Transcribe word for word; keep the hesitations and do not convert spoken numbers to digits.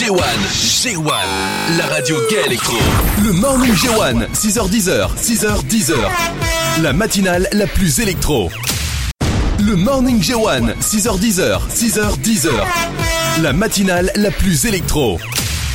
G un, G un, la radio gay électro. Le Morning G un, six heures dix, six heures dix. La matinale la plus électro. Le Morning G un, six heures dix, six heures dix. La matinale la plus électro.